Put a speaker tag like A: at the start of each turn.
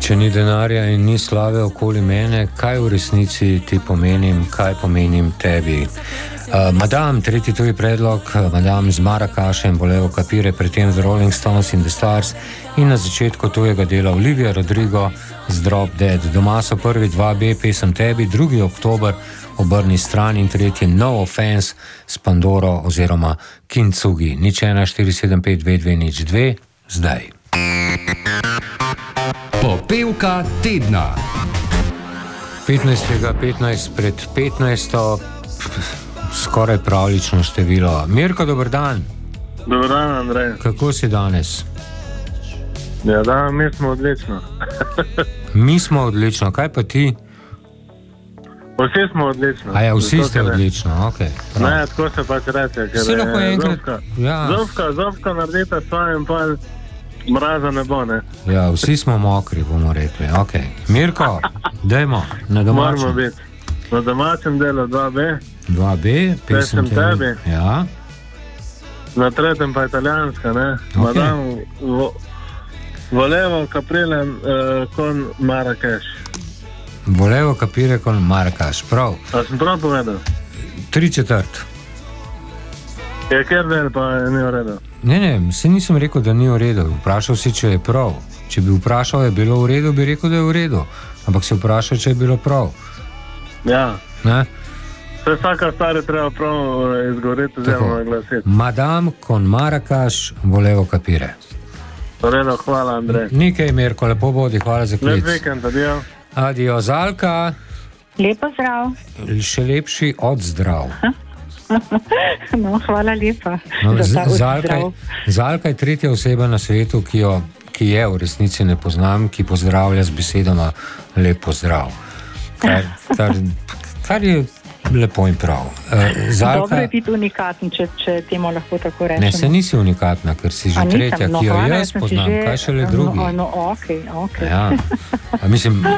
A: Če ni denarja in ni slave okoli mene, kaj v resnici ti pomenim, kaj pomenim tebi? Madame, tretji tuji predlog, Madame z Marakašem, Volevo Capire, predtem z Rolling Stones in The Stars in na začetku tujega dela Olivia Rodrigo z Drop Dead. Doma so prvi 2B, pesem tebi, 2. oktober, Obrni stran in tretji No Offense s Pandoro oziroma Kintsugi. 014752202, zdaj.
B: Popevka tedna.
A: 15. pred 15. Skoraj pravlično število. Mirko, dober dan.
C: Dober dan, Andrej.
A: Kako si danes?
C: Ja, da, mi smo odlično.
A: Mi smo odlično, kaj pa ti?
C: Vsi smo odlično.
A: A ja, vsi ste odlično, ok.
C: Ne, tako se pač reče.
A: Vsi lahko enkrat.
C: Zofka naredite svoje in pa mraza ne bo, ne?
A: Ja, vsi smo mokri, bomo rekli, ok. Mirko, dajmo, na domačem.
C: Moramo biti. Na domačem delu 2B.
A: 2B, pesem tebi. Ja.
C: Na tretjem pa italijanska, ne?
A: Ok.
C: Madame Volevo Capire con Marrakech.
A: Volevo Capire con Marrakech, prav.
C: A sem prav povedal?
A: 3/4.
C: Je kjer del pa ni v redu?
A: Ne, se nisem rekel, da ni v redu. Vprašal si, če je prav. Če bi vprašal, je bilo v redu, bi rekel, da je v redu. Ampak si vprašal, če je bilo prav.
C: Ja.
A: Ne?
C: Vsaka stvar je treba prav izgovoriti oziroma glasiti.
A: Madame con Marrakech, Volevo Capire.
C: V redu, hvala, Andrej.
A: Nekaj, Mirko, lepo bodi, hvala za klic.
C: Lep vikend, adijo.
A: Adijo, Zalka.
D: Lepo zdrav.
A: Še lepši od zdrav.
D: No, hvala lepa.
A: No, Zalka je tretja oseba na svetu, ki je v resnici ne poznam, ki pozdravlja z besedama lep pozdrav. Kar je lepo in prav. Zalka,
D: dobro je biti unikatn, če temu lahko tako rečemo.
A: Ne, se nisi unikatna, ker si že tretja, ki jo jaz poznam. Kaj šele drugi?
D: No, ok.
A: Ja. Mislim,